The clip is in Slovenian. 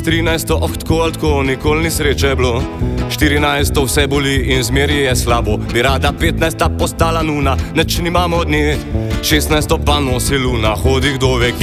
13. oh tako ali tako, nikoli ni sreče bilo. 14. vse boli in zmeri je slabo. Bi rada 15. postala nuna, neč nimamo od nje. 16. pa nosi luna, hodi kdo ve,